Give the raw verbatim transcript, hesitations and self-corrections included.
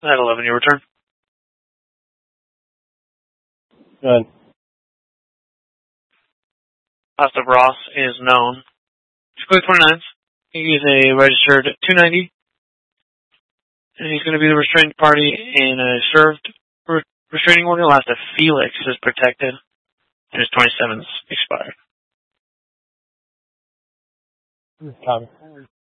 At eleven, your return. Good. Ostap Ross is known. He's clear twenty-nines. He is a registered two ninety. And he's going to be the restrained party in a served re- restraining order. Last of Felix is protected. And his twenty-seven's expired. Copy.